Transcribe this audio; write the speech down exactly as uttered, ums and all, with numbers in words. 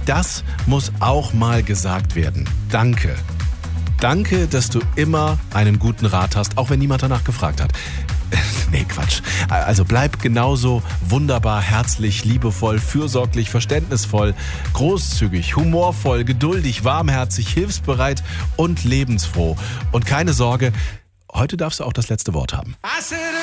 Das muss auch mal gesagt werden. Danke. Danke, dass du immer einen guten Rat hast, auch wenn niemand danach gefragt hat. Nee, Quatsch. Also bleib genauso wunderbar, herzlich, liebevoll, fürsorglich, verständnisvoll, großzügig, humorvoll, geduldig, warmherzig, hilfsbereit und lebensfroh. Und keine Sorge, heute darfst du auch das letzte Wort haben.